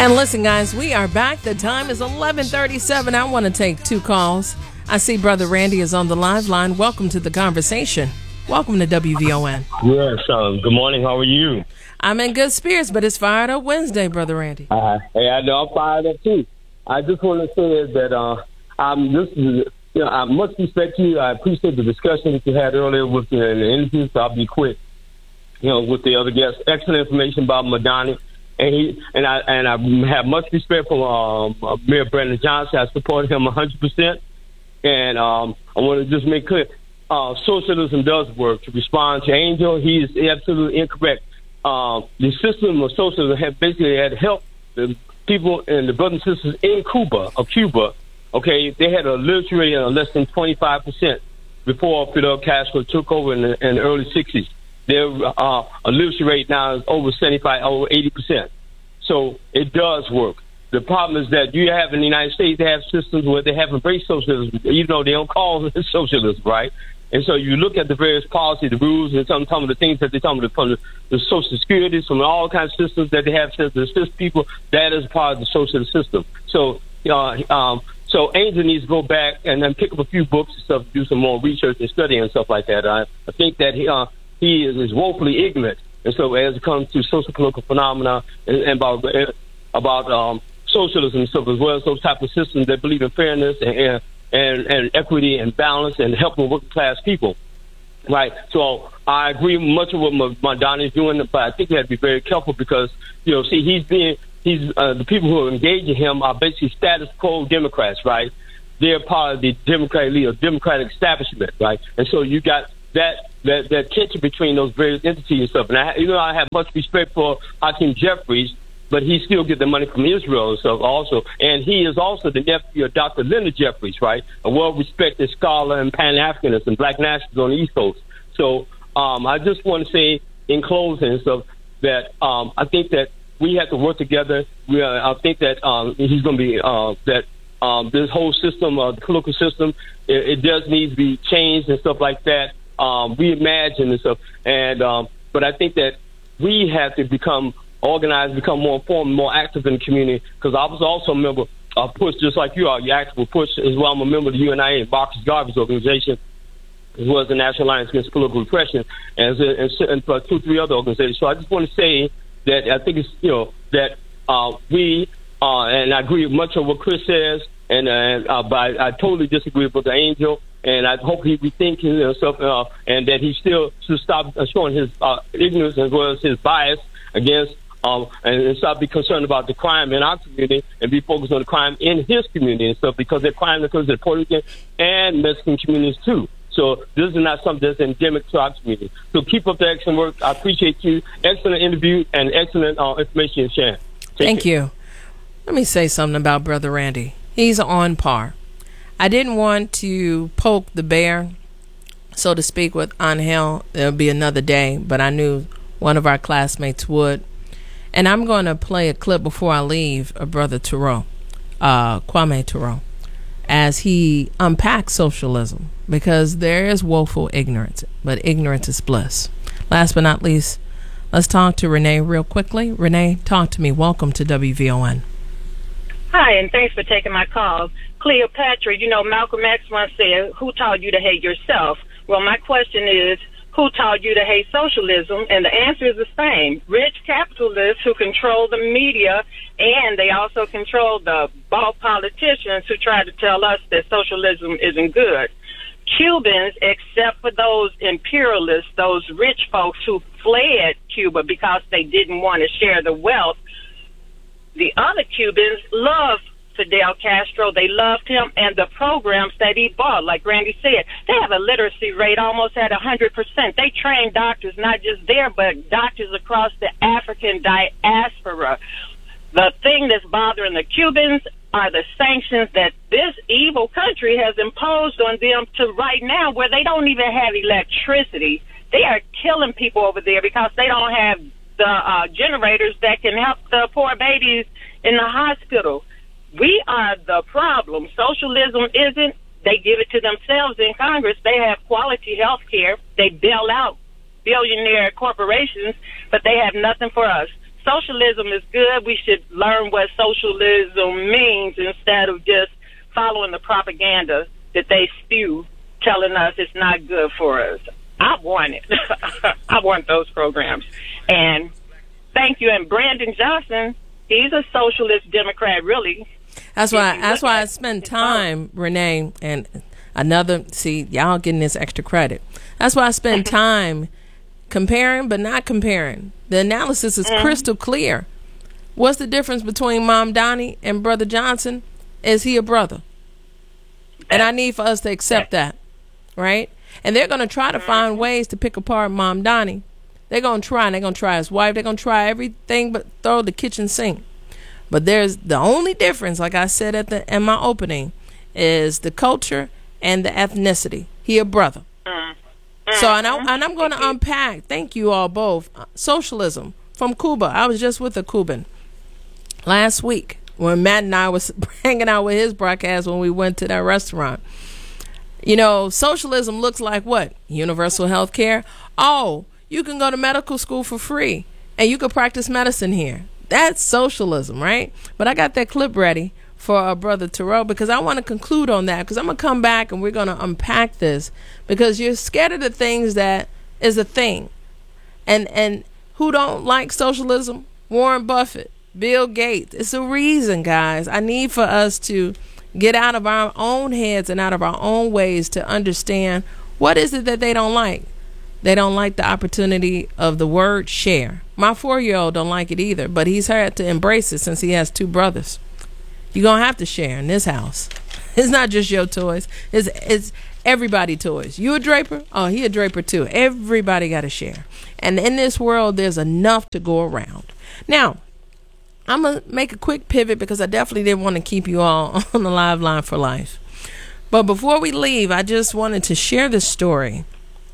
And listen, guys, we are back. The time is 11:37. I want to take two calls. I see Brother Randy is on the live line. Welcome to the conversation. Welcome to WVON. Yes, good morning. How are you? I'm in good spirits, but it's Fired Up Wednesday, Brother Randy. Hey, I know I'm fired up too. I just want to say that I much respect you. I appreciate the discussion that you had earlier with the interview, so I'll be quick. With the other guests, excellent information about Madani. And I have much respect for Mayor Brandon Johnson. I support him 100%. And I want to just make clear, socialism does work. To respond to Angel, he is absolutely incorrect. The system of socialism had helped the people and the brothers and sisters in Cuba. Okay, they had a literacy rate of less than 25% before Fidel Castro took over in the early 60s. Their literacy rate now is over 80%. So it does work. The problem is that you have in the United States, they have systems where they have embraced socialism, even though they don't call it socialism, right? And so you look at the various policies, the rules, and some of the things that they tell me from the Social Security, from all kinds of systems that they have to assist people, that is part of the socialist system. So, so Angel needs to go back and then pick up a few books and stuff, do some more research and study and stuff like that. I think that he is woefully ignorant. And so as it comes to social political phenomena and about socialism and stuff, as well as those type of systems that believe in fairness and equity and balance and helping working class people. Right. So I agree much of what Madani is doing, but I think you have to be very careful because, the people who are engaging him are basically status quo Democrats, right? They're part of the Democratic establishment, right? And so you got that tension between those various entities and stuff. And I have much respect for Hakeem Jeffries, but he still get the money from Israel and stuff also. And he is also the nephew of Dr. Leonard Jeffries, right? A well-respected scholar and Pan-Africanist and black nationalist on the East Coast. So I just want to say in closing and stuff that I think that we have to work together. I think that he's going to be this whole system, the political system, it does need to be changed and stuff like that. Reimagine and stuff. And but I think that we have to become organized, become more informed, more active in the community. Because I was also a member of PUSH, just like you are. You're active with PUSH as well. I'm a member of the UNIA, Marcus Garvey's organization, as well as the National Alliance Against Political Repression, and 2-3 other organizations. So I just want to say that I think it's that we and I agree with much of what Chris says, and but I totally disagree with the Angel. And I hope he rethinks himself, and that he still should stop showing his ignorance as well as his bias against, and stop be concerned about the crime in our community and be focused on the crime in his community and stuff, because they're crime occurs in Puerto Rican and Mexican communities too. So this is not something that's endemic to our community. So keep up the excellent work. I appreciate you. Excellent interview and excellent information you're sharing. Thank you. Let me say something about Brother Randy. He's on par. I didn't want to poke the bear, so to speak, with Angel. There'll be another day, but I knew one of our classmates would. And I'm going to play a clip before I leave of Brother Terrell, Kwame Terrell, as he unpacks socialism, because there is woeful ignorance, but ignorance is bliss. Last but not least, let's talk to Renee real quickly. Renee, talk to me. Welcome to WVON. Hi, and thanks for taking my call. Cleopatra, Malcolm X once said, who taught you to hate yourself? Well, my question is, who taught you to hate socialism? And the answer is the same. Rich capitalists who control the media, and they also control the bald politicians who try to tell us that socialism isn't good. Cubans, except for those imperialists, those rich folks who fled Cuba because they didn't want to share the wealth, the other Cubans loved Fidel Castro. They loved him and the programs that he bought. Like Randy said, they have a literacy rate almost at 100%. They train doctors, not just there, but doctors across the African diaspora. The thing that's bothering the Cubans are the sanctions that this evil country has imposed on them to right now, where they don't even have electricity. They are killing people over there because they don't have the generators that can help the poor babies in the hospital. We are the problem. Socialism isn't. They give it to themselves in Congress. They have quality health care. They bail out billionaire corporations, but they have nothing for us. socialism is good. We should learn what socialism means instead of just following the propaganda that they spew, telling us it's not good for us. I want it. I want those programs. And thank you. And Brandon Johnson, he's a socialist Democrat, really. That's why I spend time, Renee, and y'all getting this extra credit. That's why I spend time comparing, but not comparing. The analysis is crystal clear. What's the difference between Mom Donnie and Brother Johnson? Is he a brother? And I need for us to accept that, right? And they're going to try to find ways to pick apart Mom Donnie. They're going to try, and they're going to try his wife. They're going to try everything but throw the kitchen sink. But there's the only difference, like I said in my opening, is the culture and the ethnicity. He a brother. So, and I'm going to unpack, thank you all both, socialism from Cuba. I was just with a Cuban last week when Matt and I was hanging out with his broadcast when we went to that restaurant. You know, socialism looks like what? Universal health care. Oh, you can go to medical school for free and you can practice medicine here. That's socialism, right? But I got that clip ready for Brother Terrell because I want to conclude on that, because I'm going to come back and we're going to unpack this, because you're scared of the things that is a thing. And who don't like socialism? Warren Buffett, Bill Gates. It's a reason, guys. I need for us to get out of our own heads and out of our own ways to understand what is it that they don't like. They don't like the opportunity of the word share. My 4-year-old don't like it either, but he's had to embrace it since he has 2 brothers. You're going to have to share in this house. It's not just your toys. It's everybody toys. You a draper? Oh, he a draper too. Everybody got to share. And in this world, there's enough to go around. Now, I'm going to make a quick pivot because I definitely didn't want to keep you all on the live line for life. But before we leave, I just wanted to share the story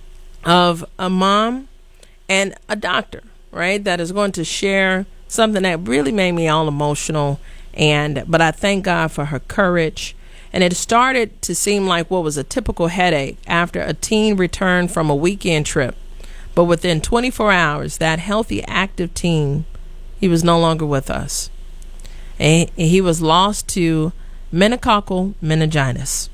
of a mom and a doctor, right, that is going to share something that really made me all emotional. But I thank God for her courage. And it started to seem like what was a typical headache after a teen returned from a weekend trip. But within 24 hours, that healthy, active teen, he was no longer with us. And he was lost to meningococcal meningitis.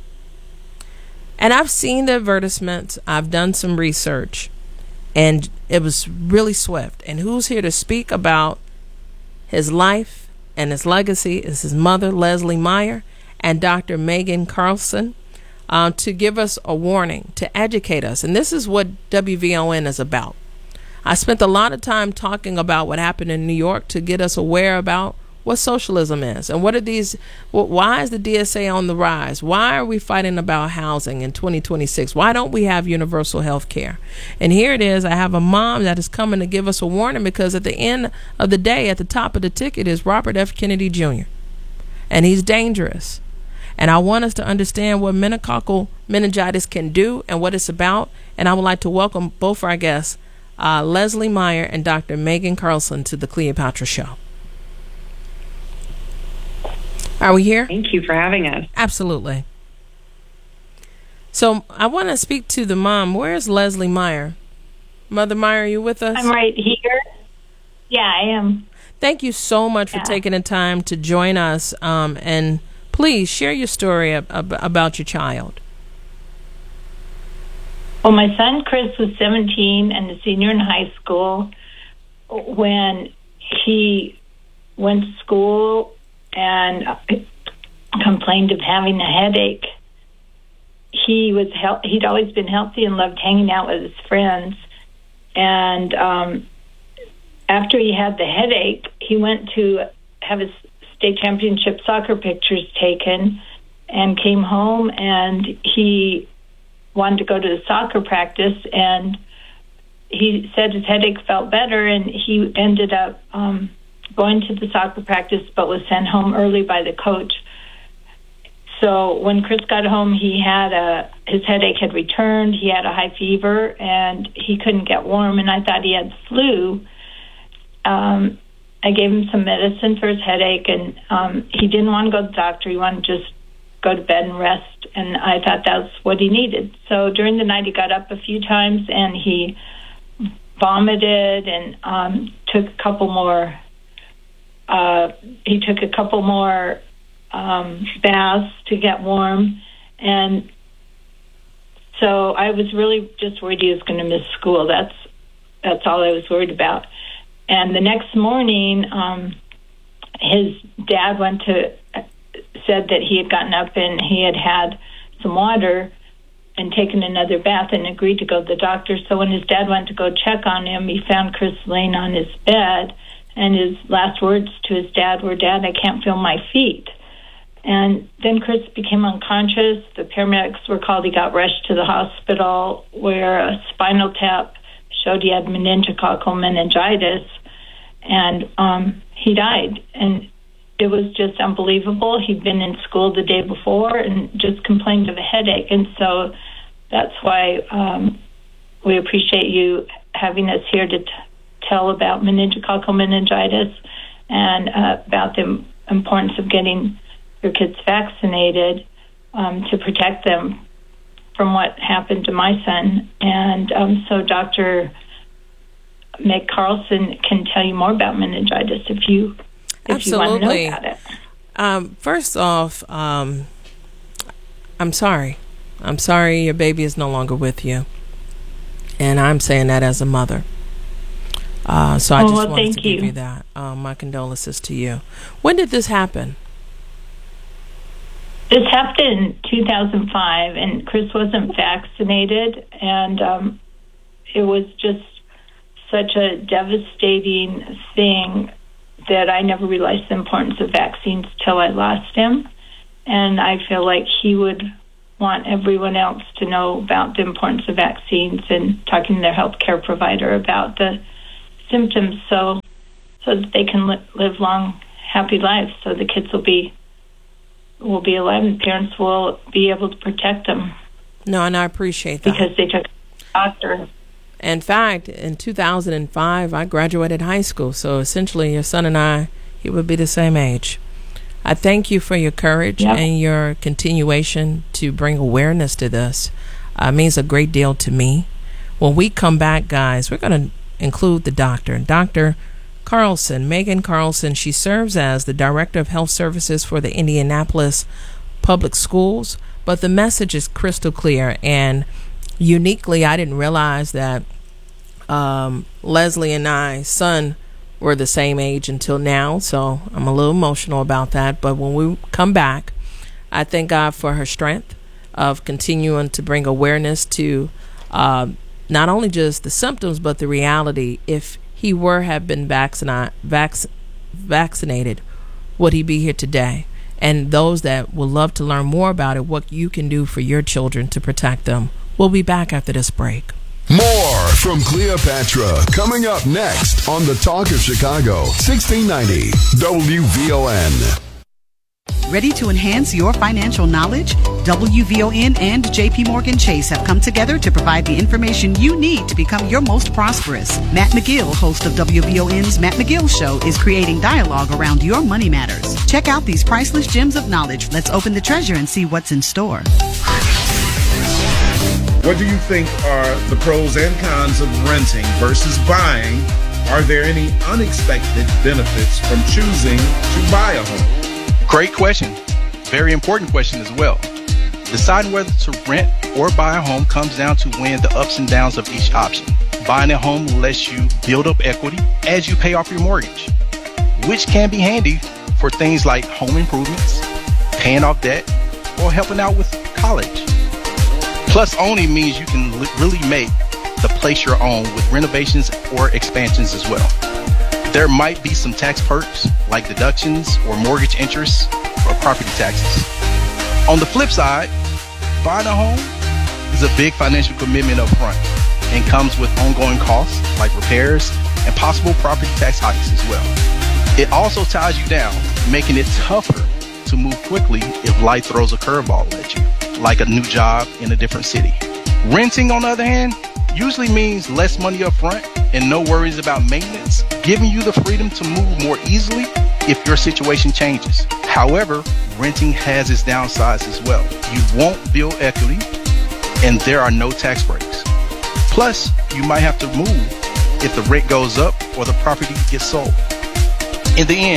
And I've seen the advertisements. I've done some research. And it was really swift. And who's here to speak about his life and his legacy is his mother, Leslie Meyer, and Dr. Megan Carlson, to give us a warning, to educate us. And this is what WVON is about. I spent a lot of time talking about what happened in New York to get us aware about what socialism is and what are these. Why is the DSA on the rise? Why are we fighting about housing in 2026? Why don't we have universal health care? And here it is. I have a mom that is coming to give us a warning, because at the end of the day, at the top of the ticket is Robert F. Kennedy Jr. And he's dangerous. And I want us to understand what meningococcal meningitis can do and what it's about. And I would like to welcome both our guests, Leslie Meyer and Dr. Megan Carlson, to the Cleopatra Show. Are we here? Thank you for having us. Absolutely. So I want to speak to the mom. Where's Leslie Meyer? Mother Meyer, are you with us? I'm right here. Yeah, I am. Thank you so much for taking the time to join us. And please share your story about your child. Well, my son Chris was 17 and a senior in high school when he went to school and complained of having a headache. He'd always been healthy and loved hanging out with his friends. And after he had the headache, he went to have his state championship soccer pictures taken and came home, and he wanted to go to the soccer practice, and he said his headache felt better, and he ended up going to the soccer practice but was sent home early by the coach. So when Chris got home, his headache had returned. He had a high fever, and he couldn't get warm, and I thought he had flu. I gave him some medicine for his headache, and he didn't want to go to the doctor. He wanted to just go to bed and rest, and I thought that's what he needed. So during the night, he got up a few times, and he vomited and took a couple more he took a couple more baths to get warm, and so I was really just worried he was going to miss school. That's all I was worried about. And the next morning, his dad said that he had gotten up and he had some water and taken another bath and agreed to go to the doctor. So when his dad went to go check on him, he found Chris laying on his bed, and his last words to his dad were, "Dad, I can't feel my feet." And then Chris became unconscious. The paramedics were called. He got rushed to the hospital where a spinal tap showed he had meningococcal meningitis, and he died. And it was just unbelievable. He'd been in school the day before and just complained of a headache. And so that's why we appreciate you having us here to tell about meningococcal meningitis and about the importance of getting your kids vaccinated to protect them from what happened to my son. And so Dr. Meg Carlson can tell you more about meningitis if you want to know about it. First off, I'm sorry. I'm sorry your baby is no longer with you. And I'm saying that as a mother. So I just wanted to give you that. My condolences to you. When did this happen? This happened in 2005, and Chris wasn't vaccinated, and it was just such a devastating thing that I never realized the importance of vaccines till I lost him. And I feel like he would want everyone else to know about the importance of vaccines and talking to their healthcare provider about the symptoms so that they can live long, happy lives, so the kids will be alive and parents will be able to protect them. No, and I appreciate that. Because they took a doctor. In fact, in 2005, I graduated high school, so essentially your son and I, he would be the same age. I thank you for your courage and your continuation to bring awareness to this. It means a great deal to me. When we come back, guys, we're going to include the doctor. Dr. Carlson, Megan Carlson, she serves as the Director of Health Services for the Indianapolis Public Schools, but the message is crystal clear. And uniquely, I didn't realize that Leslie and my son were the same age until now, so I'm a little emotional about that. But when we come back, I thank God for her strength of continuing to bring awareness to not only just the symptoms, but the reality. If he have been vaccinated, would he be here today? And those that would love to learn more about it, what you can do for your children to protect them. We'll be back after this break. More from Cleopatra coming up next on the Talk of Chicago, 1690 WVON. Ready to enhance your financial knowledge? WVON and JP Morgan Chase have come together to provide the information you need to become your most prosperous. Matt McGill, host of WVON's Matt McGill Show, is creating dialogue around your money matters. Check out these priceless gems of knowledge. Let's open the treasure and see what's in store. What do you think are the pros and cons of renting versus buying? Are there any unexpected benefits from choosing to buy a home? Great question. Very important question as well. Deciding whether to rent or buy a home comes down to weighing the ups and downs of each option. Buying a home lets you build up equity as you pay off your mortgage, which can be handy for things like home improvements, paying off debt, or helping out with college. Plus, owning means you can really make the place your own with renovations or expansions as well. There might be some tax perks like deductions or mortgage interest or property taxes. On the flip side, buying a home is a big financial commitment up front and comes with ongoing costs like repairs and possible property tax hikes as well. It also ties you down, making it tougher to move quickly if life throws a curveball at you, like a new job in a different city. Renting, on the other hand, usually means less money up front and no worries about maintenance, giving you the freedom to move more easily if your situation changes. However, renting has its downsides as well. You won't build equity and there are no tax breaks. Plus, you might have to move if the rent goes up or the property gets sold. In the end,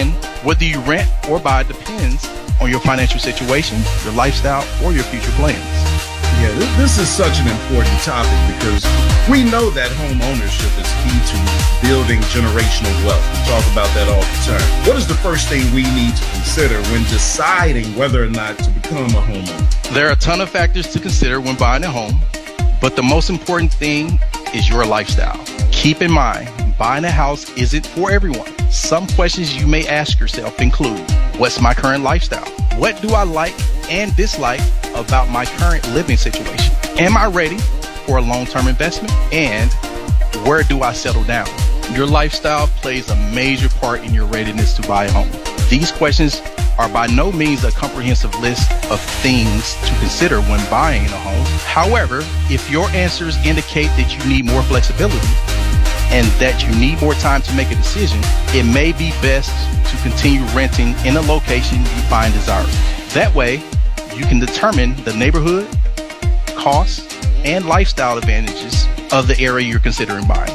Whether you rent or buy depends on your financial situation, your lifestyle, or your future plans. Yeah, this is such an important topic because we know that home ownership is key to building generational wealth. We talk about that all the time. What is the first thing we need to consider when deciding whether or not to become a homeowner? There are a ton of factors to consider when buying a home, but the most important thing is your lifestyle. Keep in mind, buying a house isn't for everyone. Some questions you may ask yourself include, what's my current lifestyle? What do I like and dislike about my current living situation? Am I ready for a long-term investment? And where do I settle down? Your lifestyle plays a major part in your readiness to buy a home. These questions are by no means a comprehensive list of things to consider when buying a home. However, if your answers indicate that you need more flexibility and that you need more time to make a decision, it may be best to continue renting in a location you find desirable. That way, you can determine the neighborhood, costs, and lifestyle advantages of the area you're considering buying.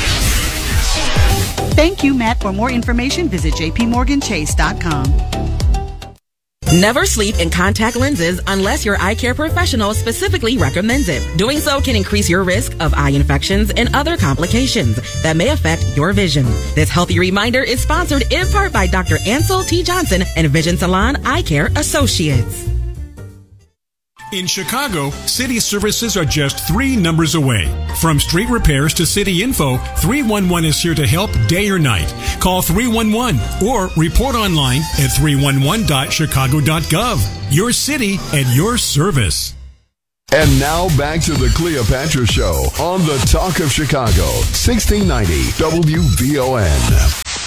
Thank you, Matt. For more information, visit jpmorganchase.com. Never sleep in contact lenses unless your eye care professional specifically recommends it. Doing so can increase your risk of eye infections and other complications that may affect your vision. This healthy reminder is sponsored in part by Dr. Ansel T. Johnson and Vision Salon Eye Care Associates. In Chicago, City Services are just 3 numbers away. From street repairs to city info, 311 is here to help day or night. Call 311 or report online at 311.chicago.gov. Your city and your service. And now back to the Cleopatra Show on the Talk of Chicago, 1690 WVON.